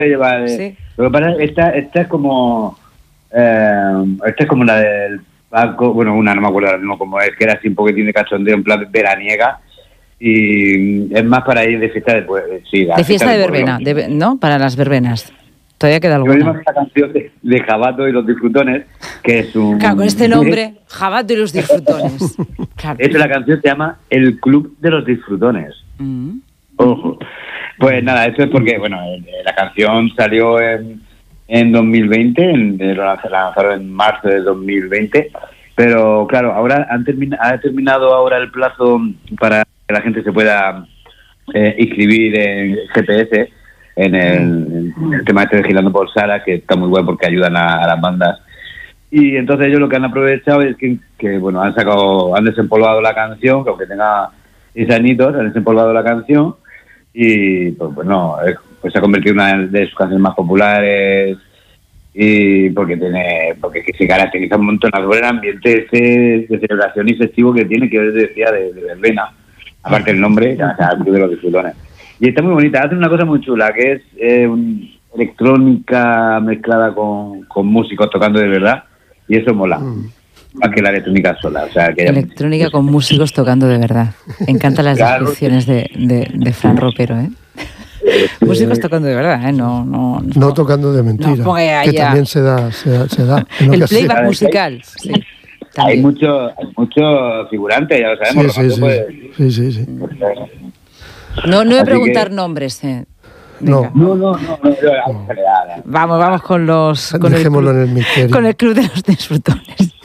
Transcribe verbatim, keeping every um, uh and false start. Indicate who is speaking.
Speaker 1: lleva de,
Speaker 2: Sí.
Speaker 1: Lo que pasa es que esta, esta es como eh, esta es como la del Paco, bueno, una no me acuerdo ahora mismo cómo es, que era así un poquitín de cachondeo en plan veraniega, y es más para ir de fiesta de pues, sí,
Speaker 2: De fiesta de
Speaker 1: del pueblo.
Speaker 2: verbena, de, ¿no? Para las verbenas. Todavía queda
Speaker 1: Yo
Speaker 2: alguna.
Speaker 1: esta canción de, de Jabato y los disfrutones, que es un...
Speaker 2: Claro, con este nombre, Jabato y los disfrutones. Claro.
Speaker 1: Esta la canción se llama El Club de los Disfrutones.
Speaker 2: Mm.
Speaker 1: Ojo. Pues nada, esto es porque, bueno, la canción salió en, en dos mil veinte, en, la lanzaron en marzo de dos mil veinte, pero claro, ahora han termina, ha terminado ahora el plazo para que la gente se pueda eh, inscribir en G P S, en el, en el tema este de Girando por Sala, que está muy bueno porque ayudan a, a las bandas. Y entonces ellos lo que han aprovechado es que, que bueno, han sacado, han desempolvado la canción, que aunque tenga seis añitos, han desempolvado la canción, y pues bueno, pues se ha convertido en una de sus canciones más populares, y porque tiene porque que se caracteriza un montón por el ambiente ese de celebración y festivo que tiene, que yo les decía de, de verbena, aparte el nombre, o sea, el Club de los Disfrutones. Y está muy bonita, hace una cosa muy chula, que es eh, un, electrónica mezclada con, con músicos tocando de verdad, y eso mola. Mm. Más que la electrónica sola. O sea, que
Speaker 2: electrónica con músicos tocando de verdad. Me encantan las claro. descripciones de, de, de Fran Ropero, ¿eh? Sí. Músicos tocando de verdad, ¿eh? No, no, no,
Speaker 3: no tocando de mentira. No que también se da. Se da, se da
Speaker 2: el playback sea. musical. Sí,
Speaker 1: hay mucho, hay mucho figurante, ya lo sabemos.
Speaker 3: Sí, sí, sí.
Speaker 1: Puede...
Speaker 3: sí, sí, sí.
Speaker 2: No, no voy a preguntar que... nombres, ¿eh?
Speaker 1: No. No, no, no, no, yo,
Speaker 2: no. Vamos, vamos con los...
Speaker 3: Con Dejémoslo
Speaker 2: el,
Speaker 3: en el misterio.
Speaker 2: Con el Club de los Disfrutones.